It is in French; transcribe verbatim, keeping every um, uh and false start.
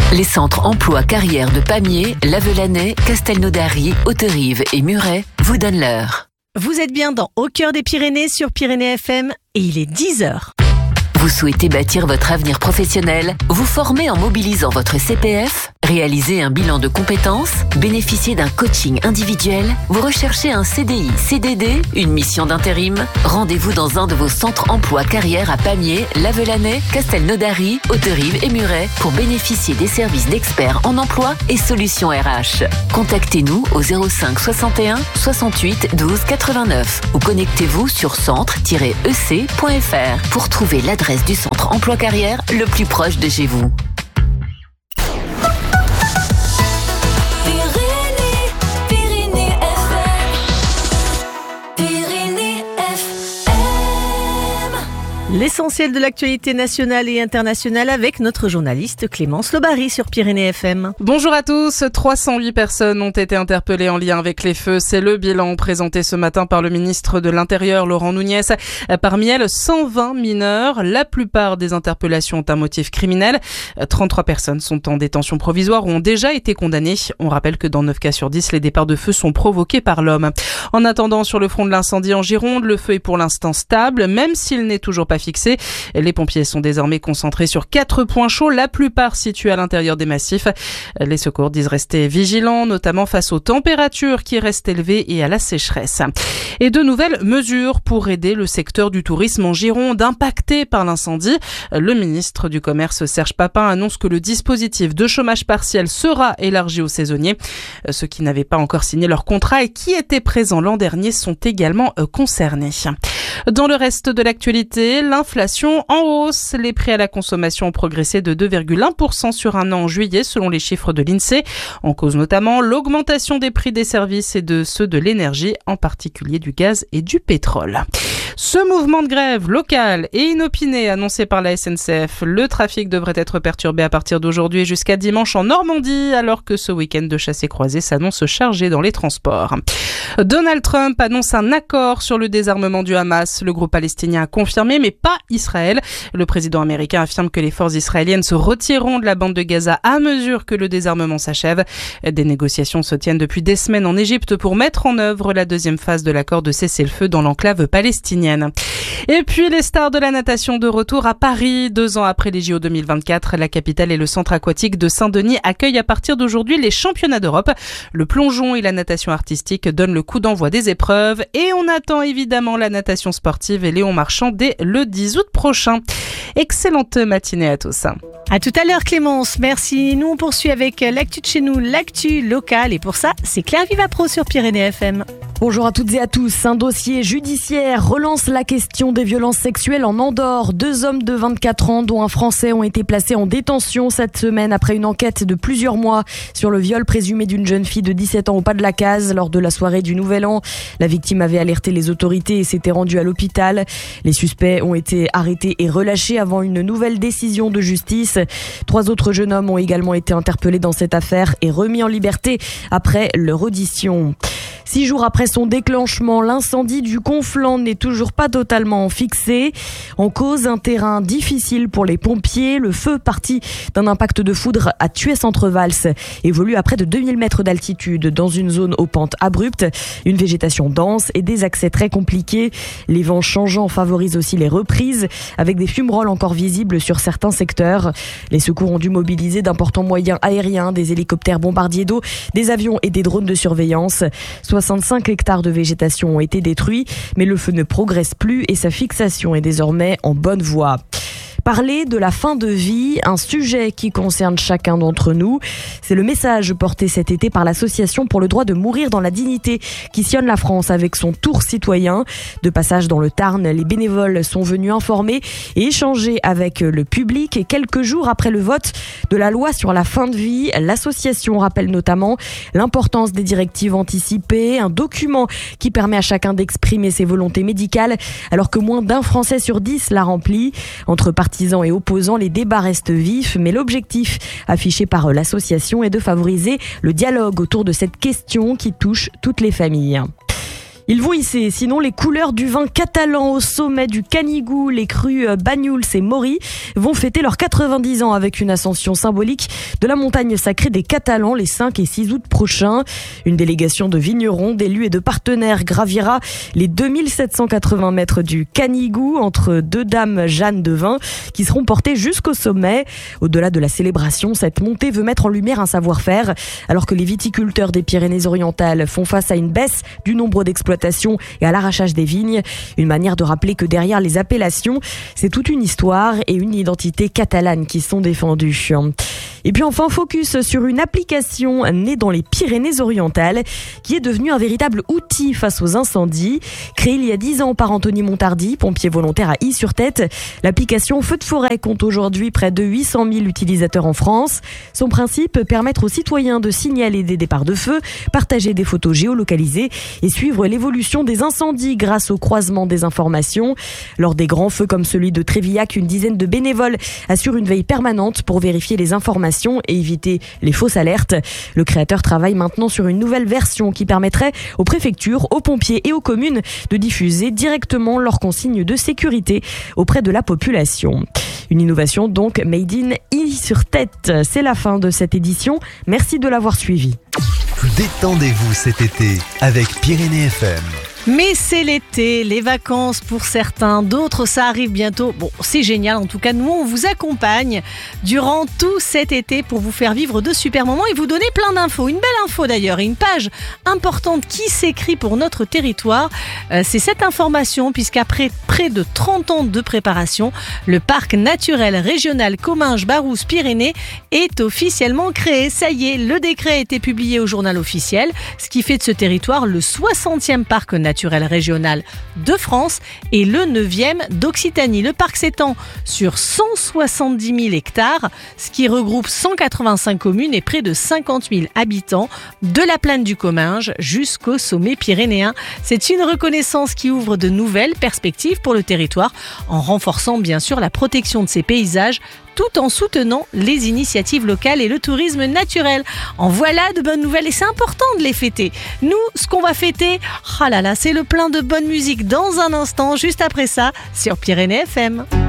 Les centres emploi carrière de Pamiers, Lavelanet, Castelnaudary, Hauterive et Muret vous donnent l'heure. Vous êtes bien dans Au cœur des Pyrénées sur Pyrénées F M et il est dix heures. Vous souhaitez bâtir votre avenir professionnel, vous former en mobilisant votre C P F, réaliser un bilan de compétences, bénéficier d'un coaching individuel, vous recherchez un C D I, C D D, une mission d'intérim. Rendez-vous dans un de vos centres emploi carrière à Pamiers, Lavelanet, Castelnaudary, Hauterive et Muret pour bénéficier des services d'experts en emploi et solutions R H. Contactez-nous au zéro cinq soixante et un soixante-huit douze quatre-vingt-neuf ou connectez-vous sur centre tiret e c point f r pour trouver l'adresse du centre emploi carrière le plus proche de chez vous. L'essentiel de l'actualité nationale et internationale avec notre journaliste Clémence Lobary sur Pyrénées F M. Bonjour à tous. trois cent huit personnes ont été interpellées en lien avec les feux. C'est le bilan présenté ce matin par le ministre de l'Intérieur, Laurent Nunez. Parmi elles, cent vingt mineurs. La plupart des interpellations ont un motif criminel. trente-trois personnes sont en détention provisoire ou ont déjà été condamnées. On rappelle que dans neuf cas sur dix, les départs de feu sont provoqués par l'homme. En attendant, sur le front de l'incendie en Gironde, le feu est pour l'instant stable, même s'il n'est toujours pas fixé. Les pompiers sont désormais concentrés sur quatre points chauds, la plupart situés à l'intérieur des massifs. Les secours disent rester vigilants, notamment face aux températures qui restent élevées et à la sécheresse. Et de nouvelles mesures pour aider le secteur du tourisme en Gironde impacté par l'incendie. Le ministre du Commerce, Serge Papin, annonce que le dispositif de chômage partiel sera élargi aux saisonniers. Ceux qui n'avaient pas encore signé leur contrat et qui étaient présents l'an dernier sont également concernés. Dans le reste de l'actualité, l'inflation en hausse. Les prix à la consommation ont progressé de deux virgule un pour cent sur un an en juillet, selon les chiffres de l'INSEE. En cause notamment l'augmentation des prix des services et de ceux de l'énergie, en particulier du gaz et du pétrole. Ce mouvement de grève local et inopiné annoncé par la S N C F, le trafic devrait être perturbé à partir d'aujourd'hui jusqu'à dimanche en Normandie, alors que ce week-end de chassé-croisé s'annonce chargé dans les transports. Donald Trump annonce un accord sur le désarmement du Hamas. Le groupe palestinien a confirmé, mais pas Israël. Le président américain affirme que les forces israéliennes se retireront de la bande de Gaza à mesure que le désarmement s'achève. Des négociations se tiennent depuis des semaines en Égypte pour mettre en œuvre la deuxième phase de l'accord de cessez-le-feu dans l'enclave palestinienne. Et puis les stars de la natation de retour à Paris. Deux ans après les J O deux mille vingt-quatre, la capitale et le centre aquatique de Saint-Denis accueillent à partir d'aujourd'hui les championnats d'Europe. Le plongeon et la natation artistique donnent le coup d'envoi des épreuves et on attend évidemment la natation sportive et Léon Marchand dès le dix août prochain. Excellente matinée à tous. À tout à l'heure Clémence, merci. Nous on poursuit avec l'actu de chez nous, l'actu locale et pour ça c'est Claire Vivapro sur Pyrénées F M. Bonjour à toutes et à tous. Un dossier judiciaire relance la question des violences sexuelles en Andorre. Deux hommes de vingt-quatre ans, dont un Français, ont été placés en détention cette semaine après une enquête de plusieurs mois sur le viol présumé d'une jeune fille de dix-sept ans au Pas de la Case lors de la soirée du Nouvel An. La victime avait alerté les autorités et s'était rendue à l'hôpital. Les suspects ont été arrêtés et relâchés avant une nouvelle décision de justice. Trois autres jeunes hommes ont également été interpellés dans cette affaire et remis en liberté après leur audition. Six jours après son déclenchement, l'incendie du Conflans n'est toujours pas totalement fixé. En cause, un terrain difficile pour les pompiers. Le feu, parti d'un impact de foudre à Thuey-Centre-Vals, évolue à près de deux mille mètres d'altitude dans une zone aux pentes abruptes. Une végétation dense et des accès très compliqués. Les vents changeants favorisent aussi les reprises, avec des fumerolles encore visibles sur certains secteurs. Les secours ont dû mobiliser d'importants moyens aériens, des hélicoptères bombardiers d'eau, des avions et des drones de surveillance. soixante-cinq hectares de végétation ont été détruits, mais le feu ne progresse plus et sa fixation est désormais en bonne voie. Parler de la fin de vie, un sujet qui concerne chacun d'entre nous. C'est le message porté cet été par l'association pour le droit de mourir dans la dignité qui sillonne la France avec son tour citoyen. De passage dans le Tarn, les bénévoles sont venus informer et échanger avec le public. Et quelques jours après le vote de la loi sur la fin de vie, l'association rappelle notamment l'importance des directives anticipées, un document qui permet à chacun d'exprimer ses volontés médicales alors que moins d'un Français sur dix l'a rempli. Entre partisans et opposants, les débats restent vifs, mais l'objectif affiché par l'association est de favoriser le dialogue autour de cette question qui touche toutes les familles. Ils vont hisser sinon les couleurs du vin catalan au sommet du Canigou. Les crus Banyuls et Mori vont fêter leurs quatre-vingt-dix ans avec une ascension symbolique de la montagne sacrée des Catalans les cinq et six août prochains. Une délégation de vignerons, d'élus et de partenaires gravira les deux mille sept cent quatre-vingts mètres du Canigou entre deux dames Jeanne de vin qui seront portées jusqu'au sommet. Au-delà de la célébration, cette montée veut mettre en lumière un savoir-faire alors que les viticulteurs des Pyrénées-Orientales font face à une baisse du nombre d'exploitations et à l'arrachage des vignes. Une manière de rappeler que derrière les appellations, c'est toute une histoire et une identité catalane qui sont défendues. Et puis enfin, focus sur une application née dans les Pyrénées-Orientales qui est devenue un véritable outil face aux incendies. Créée il y a dix ans par Anthony Montardi, pompier volontaire à Y-sur-Tête, l'application Feu de forêt compte aujourd'hui près de huit cent mille utilisateurs en France. Son principe, permettre aux citoyens de signaler des départs de feu, partager des photos géolocalisées et suivre l'évolution des incendies grâce au croisement des informations. Lors des grands feux comme celui de Trévillac, une dizaine de bénévoles assurent une veille permanente pour vérifier les informations et éviter les fausses alertes. Le créateur travaille maintenant sur une nouvelle version qui permettrait aux préfectures, aux pompiers et aux communes de diffuser directement leurs consignes de sécurité auprès de la population. Une innovation donc made in Y-sur-Tête. C'est la fin de cette édition. Merci de l'avoir suivi. Détendez-vous cet été avec Pyrénées F M. Mais c'est l'été, les vacances pour certains, d'autres ça arrive bientôt. Bon, c'est génial, en tout cas nous on vous accompagne durant tout cet été pour vous faire vivre de super moments et vous donner plein d'infos. Une belle info d'ailleurs et une page importante qui s'écrit pour notre territoire, euh, c'est cette information puisqu'après près de trente ans de préparation, le parc naturel régional Comminges-Barousse-Pyrénées est officiellement créé. Ça y est, le décret a été publié au journal officiel, ce qui fait de ce territoire le soixantième parc naturel naturel régional de France et le neuvième d'Occitanie. Le parc s'étend sur cent soixante-dix mille hectares, ce qui regroupe cent quatre-vingt-cinq communes et près de cinquante mille habitants, de la plaine du Comminges jusqu'au sommet pyrénéen. C'est une reconnaissance qui ouvre de nouvelles perspectives pour le territoire, en renforçant bien sûr la protection de ses paysages, tout en soutenant les initiatives locales et le tourisme naturel. En voilà de bonnes nouvelles et c'est important de les fêter. Nous, ce qu'on va fêter, oh là là, c'est le plein de bonne musique dans un instant, juste après ça, sur Pyrénées F M.